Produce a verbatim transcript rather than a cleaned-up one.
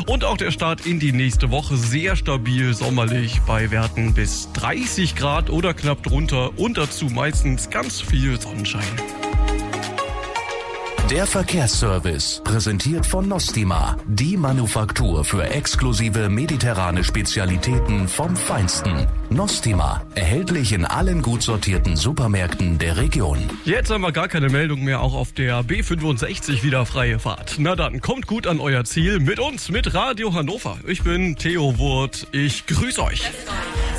Und auch der Start in die nächste Woche sehr stabil, sommerlich bei Werten bis dreißig Grad oder knapp drunter und dazu meistens ganz viel Sonnenschein. Der Verkehrsservice, präsentiert von Nostima, die Manufaktur für exklusive mediterrane Spezialitäten vom Feinsten. Nostima, erhältlich in allen gut sortierten Supermärkten der Region. Jetzt haben wir gar keine Meldung mehr, auch auf der B fünfundsechzig wieder freie Fahrt. Na dann, kommt gut an euer Ziel mit uns, mit Radio Hannover. Ich bin Theo Wurth, ich grüße euch.